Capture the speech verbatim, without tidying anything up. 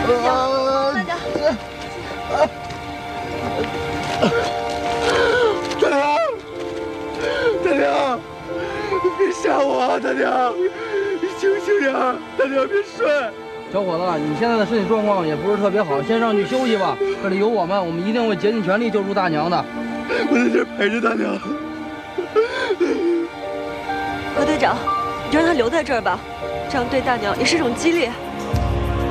慢点。 大娘，大娘，别吓我啊！大娘，你清醒点，大娘别睡。 小伙子，你现在的身体状况也不是特别好，先上去休息吧。这里有我们，我们一定会竭尽全力救出大娘的。 我在这儿陪着大娘。 何队长，你就让他留在这儿吧，这样对大娘也是一种激励。